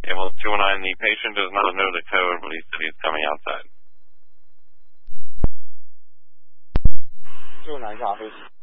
Yeah, well, 209, the patient does not know the code, but he said he's coming outside. 209 copy.